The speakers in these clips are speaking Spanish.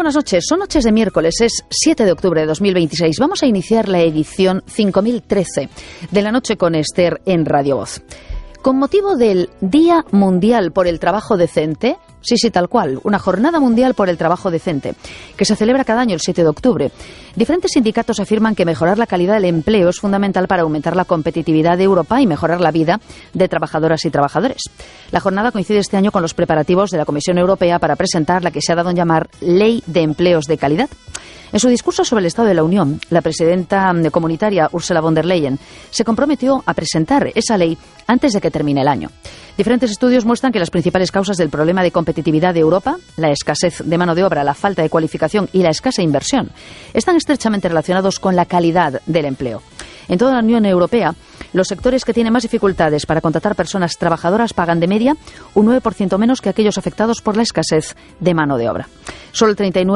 buenas noches, son noches de miércoles, es 7 de octubre de 2026. Vamos a iniciar la edición 5013 de La Noche con Esther en Radio Voz. Con motivo del Día Mundial por el Trabajo Decente, sí, tal cual, una Jornada Mundial por el Trabajo Decente, que se celebra cada año el 7 de octubre, diferentes sindicatos afirman que mejorar la calidad del empleo es fundamental para aumentar la competitividad de Europa y mejorar la vida de trabajadoras y trabajadores. La jornada coincide este año con los preparativos de la Comisión Europea para presentar la que se ha dado en llamar Ley de Empleos de Calidad. En su discurso sobre el Estado de la Unión, la presidenta comunitaria Ursula von der Leyen se comprometió a presentar esa ley antes de que termine el año. Diferentes estudios muestran que las principales causas del problema de competitividad de Europa, la escasez de mano de obra, la falta de cualificación y la escasa inversión, están estrechamente relacionados con la calidad del empleo. En toda la Unión Europea, los sectores que tienen más dificultades para contratar personas trabajadoras pagan de media un 9% menos que aquellos afectados por la escasez de mano de obra. Solo el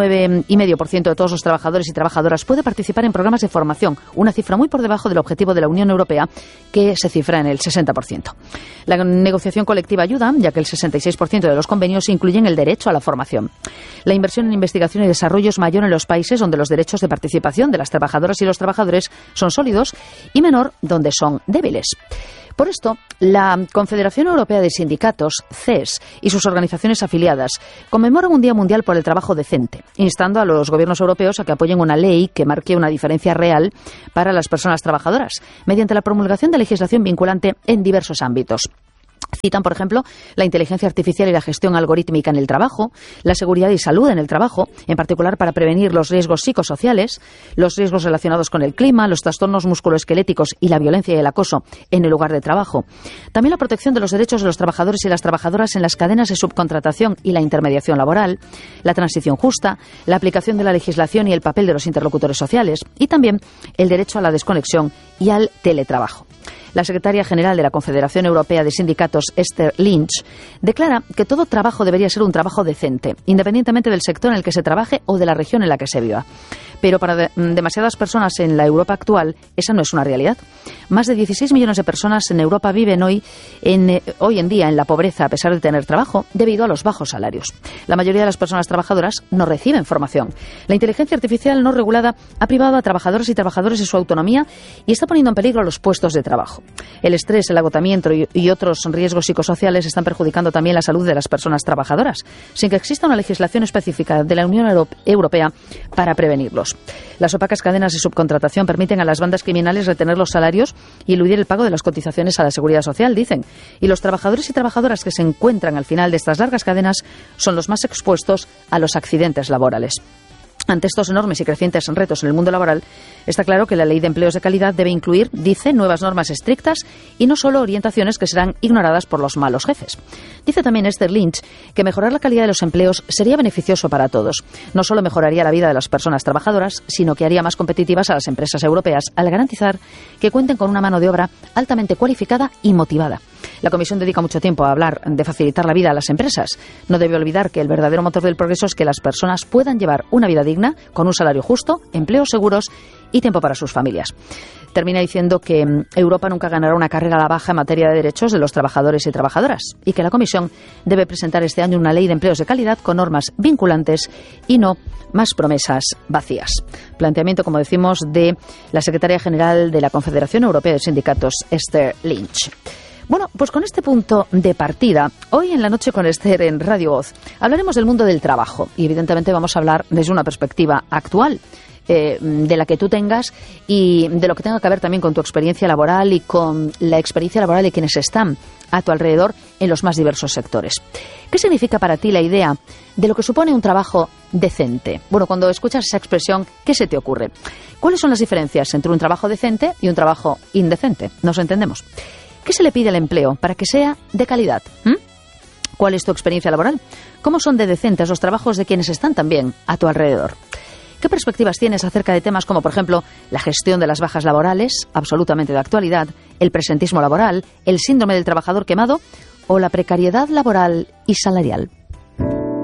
39,5% de todos los trabajadores y trabajadoras puede participar en programas de formación, una cifra muy por debajo del objetivo de la Unión Europea, que se cifra en el 60%. La negociación colectiva ayuda, ya que el 66% de los convenios incluyen el derecho a la formación. La inversión en investigación y desarrollo es mayor en los países donde los derechos de participación de las trabajadoras y los trabajadores son sólidos y menor donde son débiles. Por esto, la Confederación Europea de Sindicatos, CES, y sus organizaciones afiliadas conmemoran un Día Mundial por el Trabajo Decente, instando a los gobiernos europeos a que apoyen una ley que marque una diferencia real para las personas trabajadoras, mediante la promulgación de legislación vinculante en diversos ámbitos. Citan, por ejemplo, la inteligencia artificial y la gestión algorítmica en el trabajo, la seguridad y salud en el trabajo, en particular para prevenir los riesgos psicosociales, los riesgos relacionados con el clima, los trastornos musculoesqueléticos y la violencia y el acoso en el lugar de trabajo. También la protección de los derechos de los trabajadores y las trabajadoras en las cadenas de subcontratación y la intermediación laboral, la transición justa, la aplicación de la legislación y el papel de los interlocutores sociales, y también el derecho a la desconexión y al teletrabajo. La secretaria general de la Confederación Europea de Sindicatos, Esther Lynch, declara que todo trabajo debería ser un trabajo decente, independientemente del sector en el que se trabaje o de la región en la que se viva. Pero para demasiadas personas en la Europa actual, esa no es una realidad. Más de 16 millones de personas en Europa viven hoy en día en la pobreza a pesar de tener trabajo, debido a los bajos salarios. La mayoría de las personas trabajadoras no reciben formación. La inteligencia artificial no regulada ha privado a trabajadoras y trabajadores de su autonomía y está poniendo en peligro los puestos de trabajo. El estrés, el agotamiento y otros riesgos psicosociales están perjudicando también la salud de las personas trabajadoras, sin que exista una legislación específica de la Unión Europea para prevenirlos. Las opacas cadenas de subcontratación permiten a las bandas criminales retener los salarios y eludir el pago de las cotizaciones a la seguridad social, dicen. Y los trabajadores y trabajadoras que se encuentran al final de estas largas cadenas son los más expuestos a los accidentes laborales. Ante estos enormes y crecientes retos en el mundo laboral, está claro que la Ley de Empleos de Calidad debe incluir, dice, nuevas normas estrictas y no solo orientaciones que serán ignoradas por los malos jefes. Dice también Esther Lynch que mejorar la calidad de los empleos sería beneficioso para todos. No solo mejoraría la vida de las personas trabajadoras, sino que haría más competitivas a las empresas europeas al garantizar que cuenten con una mano de obra altamente cualificada y motivada. La Comisión dedica mucho tiempo a hablar de facilitar la vida a las empresas. No debe olvidar que el verdadero motor del progreso es que las personas puedan llevar una vida digna, con un salario justo, empleos seguros y tiempo para sus familias. Termina diciendo que Europa nunca ganará una carrera a la baja en materia de derechos de los trabajadores y trabajadoras y que la Comisión debe presentar este año una ley de empleos de calidad con normas vinculantes y no más promesas vacías. Planteamiento, como decimos, de la secretaria general de la Confederación Europea de Sindicatos, Esther Lynch. Bueno, pues con este punto de partida, hoy en La Noche con Esther en Radio Voz, hablaremos del mundo del trabajo y evidentemente vamos a hablar desde una perspectiva actual, de la que tú tengas y de lo que tenga que ver también con tu experiencia laboral y con la experiencia laboral de quienes están a tu alrededor en los más diversos sectores. ¿Qué significa para ti la idea de lo que supone un trabajo decente? Bueno, cuando escuchas esa expresión, ¿qué se te ocurre? ¿Cuáles son las diferencias entre un trabajo decente y un trabajo indecente? ¿Nos entendemos? ¿Qué se le pide al empleo para que sea de calidad? ¿Cuál es tu experiencia laboral? ¿Cómo son de decentes los trabajos de quienes están también a tu alrededor? ¿Qué perspectivas tienes acerca de temas como, por ejemplo, la gestión de las bajas laborales, absolutamente de actualidad, el presentismo laboral, el síndrome del trabajador quemado o la precariedad laboral y salarial?